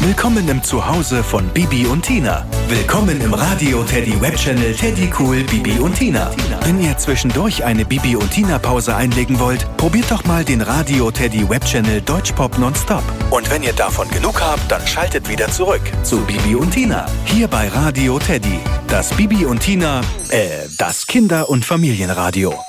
Willkommen im Zuhause von Bibi und Tina. Willkommen im Radio Teddy Webchannel Teddy Cool Bibi und Tina. Wenn ihr zwischendurch eine Bibi und Tina Pause einlegen wollt, probiert doch mal den Radio Teddy Webchannel Deutschpop Nonstop. Und wenn ihr davon genug habt, dann schaltet wieder zurück zu Bibi und Tina. Hier bei Radio Teddy. Das Bibi und Tina, das Kinder- und Familienradio.